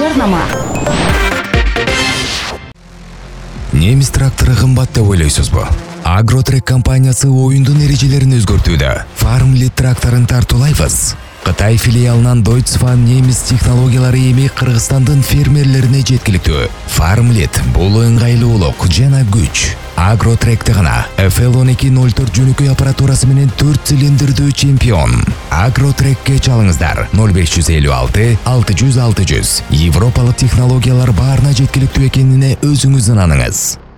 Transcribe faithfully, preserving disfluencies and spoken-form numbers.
жарнама. Немис тракторы кымбат деп ойлойсузбу? Агротрек компаниясы оюндун эрежелерин өзгөртүүдө. Farmlit тракторун тартуулайбыз. Кытай филиалынан Deutsche немис технологиялары эми Кыргызстандын фермерлерине жеткиликтүү. Farmlit бул ыңгайлуулук жана күч. Агротректе гана эф эл он эки ноль төрт жөнөкөй аппаратурасы менен төрт цилиндрдүү чемпион. Агротрекке чалыңыздар ноль беш жүз элүү алты алты жүз алты жүз. Европалык технологиялар баарына жеткиликтүү экенине өзүңүз ынаныңыз.